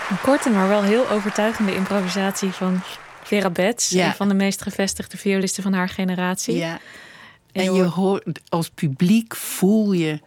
Een korte, maar wel heel overtuigende improvisatie van Vera Betts. Ja. Een van de meest gevestigde violisten van haar generatie. Ja. En je hoort, als publiek voel je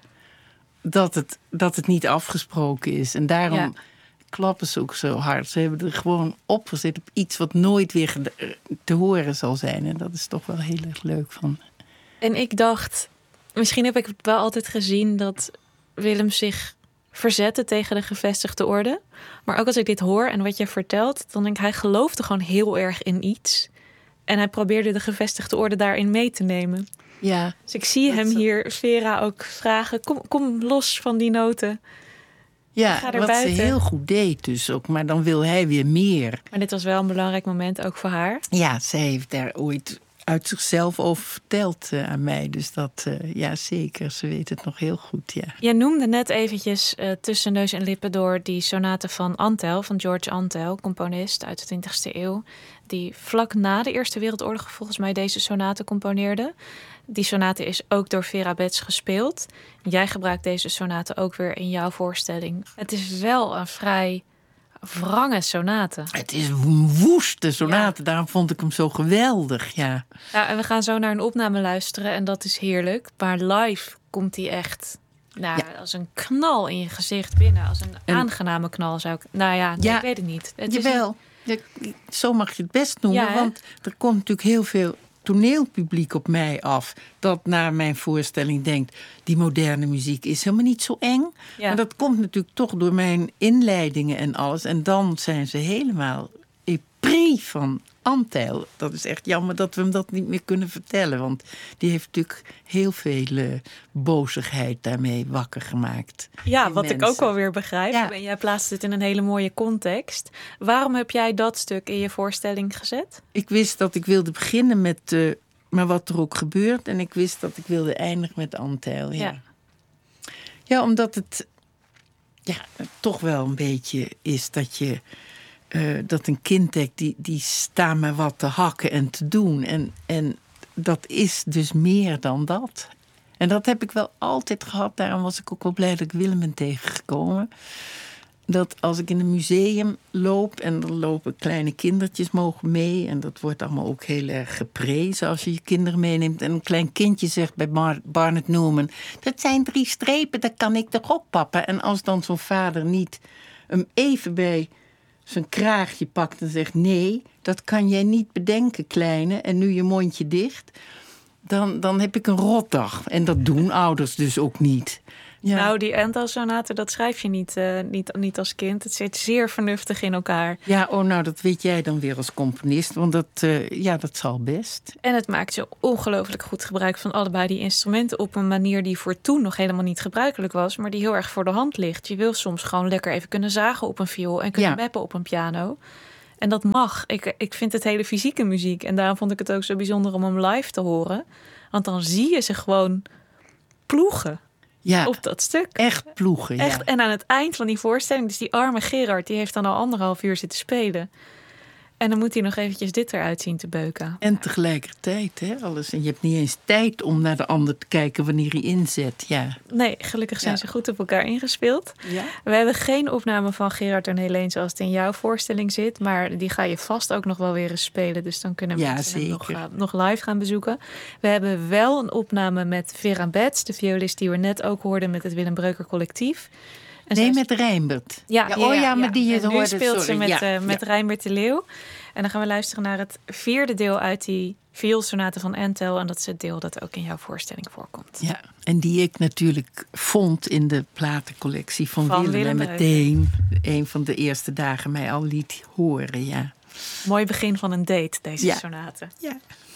dat het niet afgesproken is. En daarom klappen ze ook zo hard. Ze hebben er gewoon opgezet op iets wat nooit weer te horen zal zijn. En dat is toch wel heel erg leuk van. En ik dacht, misschien heb ik het wel altijd gezien dat Willem zich verzette tegen de gevestigde orde. Maar ook als ik dit hoor en wat je vertelt, dan denk ik, hij geloofde gewoon heel erg in iets. En hij probeerde de gevestigde orde daarin mee te nemen. Ja. Dus ik zie hem hier, Vera, ook vragen, kom los van die noten. Ja, Ga er wat buiten. ze heel goed deed dus ook. Maar dan wil hij weer meer. Maar dit was wel een belangrijk moment ook voor haar. Ja, zij heeft daar ooit uit zichzelf over verteld aan mij. Dus dat, ja zeker, ze weet het nog heel goed, ja. Jij noemde net eventjes tussen neus en lippen door die sonate van Antel, van George Antel, componist uit de 20e eeuw. Die vlak na de Eerste Wereldoorlog volgens mij deze sonate componeerde. Die sonate is ook door Vera Betts gespeeld. Jij gebruikt deze sonate ook weer in jouw voorstelling. Het is wel een vrij wrange sonate. Het is een woeste sonate, daarom vond ik hem zo geweldig, ja. Ja, en we gaan zo naar een opname luisteren en dat is heerlijk. Maar live komt hij echt als een knal in je gezicht binnen. Als een aangename knal zou ik... Nou ja, nee, ik weet het niet. Jawel, zo mag je het best noemen. Ja, want er komt natuurlijk heel veel toneelpubliek op mij af dat naar mijn voorstelling denkt, die moderne muziek is helemaal niet zo eng. Ja. Maar dat komt natuurlijk toch door mijn inleidingen en alles. En dan zijn ze helemaal épris van Antel. Dat is echt jammer dat we hem dat niet meer kunnen vertellen. Want die heeft natuurlijk heel veel bozigheid daarmee wakker gemaakt. Ja, wat ik ook wel weer begrijp. Ja. En jij plaatst het in een hele mooie context. Waarom heb jij dat stuk in je voorstelling gezet? Ik wist dat ik wilde beginnen met maar wat er ook gebeurt. En ik wist dat ik wilde eindigen met Antel. Ja, omdat het toch wel een beetje is dat je dat een kind denkt, die staan maar wat te hakken en te doen. En dat is dus meer dan dat. En dat heb ik wel altijd gehad. Daarom was ik ook wel blij dat ik Willem ben tegengekomen. Dat als ik in een museum loop en er lopen kleine kindertjes mogen mee. En dat wordt allemaal ook heel erg geprezen als je je kinderen meeneemt. En een klein kindje zegt bij Barnett Newman, dat zijn 3 strepen, dat kan ik toch ook, papa. En als dan zo'n vader niet hem even bij zijn kraagje pakt en zegt, nee, dat kan jij niet bedenken, kleine. En nu je mondje dicht. Dan heb ik een rotdag. En dat doen ouders dus ook niet. Ja. Nou, die Antel-sonate, dat schrijf je niet als kind. Het zit zeer vernuftig in elkaar. Ja, nou, dat weet jij dan weer als componist. Want dat zal best. En het maakt je ongelooflijk goed gebruik van allebei die instrumenten op een manier die voor toen nog helemaal niet gebruikelijk was, maar die heel erg voor de hand ligt. Je wil soms gewoon lekker even kunnen zagen op een viool en kunnen mappen op een piano. En dat mag. Ik vind het hele fysieke muziek. En daarom vond ik het ook zo bijzonder om hem live te horen. Want dan zie je ze gewoon ploegen. Ja, op dat stuk. Echt ploegen, ja. Echt. En aan het eind van die voorstelling, dus die arme Gerard, die heeft dan al 1,5 uur zitten spelen. En dan moet hij nog eventjes dit eruit zien te beuken. En tegelijkertijd, alles. En je hebt niet eens tijd om naar de ander te kijken wanneer hij inzet, ja. Nee, gelukkig zijn ze goed op elkaar ingespeeld. Ja. We hebben geen opname van Gerard en Helene zoals het in jouw voorstelling zit. Maar die ga je vast ook nog wel weer eens spelen. Dus dan kunnen mensen hem nog live gaan bezoeken. We hebben wel een opname met Vera Betts, de violist die we net ook hoorden met het Willem Breuker collectief. En met Rijnbert. Maar die je hoorde. Nu speelt ze met Rijnbert de Leeuw. En dan gaan we luisteren naar het 4e deel uit die vioolsonate van Antel. En dat is het deel dat ook in jouw voorstelling voorkomt. Ja, en die ik natuurlijk vond in de platencollectie van Willem. En meteen een van de eerste dagen mij al liet horen, ja. Mooi begin van een date, deze sonate. Ja.